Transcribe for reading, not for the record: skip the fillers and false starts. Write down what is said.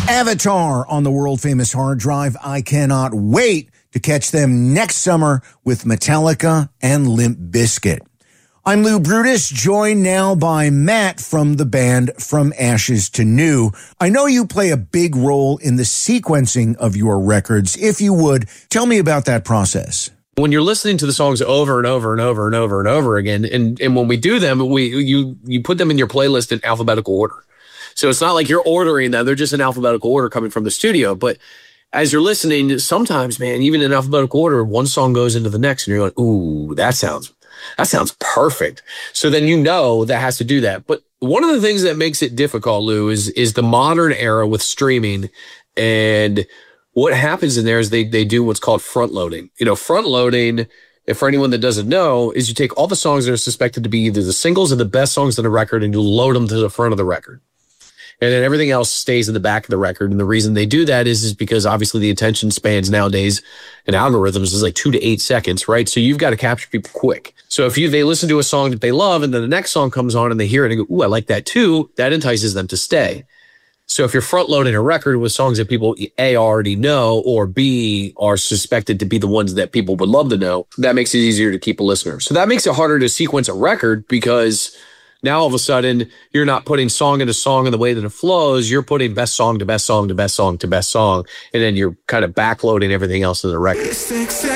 Avatar on the world-famous hard drive. I cannot wait to catch them next summer with Metallica and Limp Bizkit. I'm Lou Brutus, joined now by Matt from the band From Ashes to New. I know you play a big role in the sequencing of your records. If you would, tell me about that process. When you're listening to the songs over and over and over and over and over again, and when we do them, you put them in your playlist in alphabetical order. So it's not like you're ordering them. They're just in alphabetical order coming from the studio. But as you're listening, sometimes, man, even in alphabetical order, one song goes into the next and you're like, ooh, that sounds perfect. So then you know that has to do that. But one of the things that makes it difficult, Lou, is the modern era with streaming. And what happens in there is they do what's called front loading. You know, front loading, if for anyone that doesn't know, is you take all the songs that are suspected to be either the singles or the best songs on the record and you load them to the front of the record. And then everything else stays in the back of the record. And the reason they do that is because obviously the attention spans nowadays and algorithms is like 2 to 8 seconds, right? So you've got to capture people quick. So if they listen to a song that they love and then the next song comes on and they hear it and go, ooh, I like that too, that entices them to stay. So if you're front loading a record with songs that people A, already know, or B, are suspected to be the ones that people would love to know, that makes it easier to keep a listener. So that makes it harder to sequence a record because now, all of a sudden, you're not putting song into song in the way that it flows. You're putting best song to best song to best song to best song. And then you're kind of backloading everything else in the record.